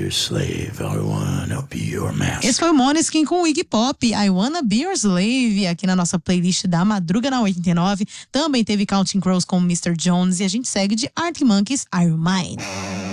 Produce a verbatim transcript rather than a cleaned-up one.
your slave, I wanna be your master. Esse foi o Måneskin com o Iggy Pop, I Wanna Be Your Slave, aqui na nossa playlist da Madruga na oitenta e nove. Também teve Counting Crows com mister Jones e a gente segue de Arctic Monkeys, Are You Mine?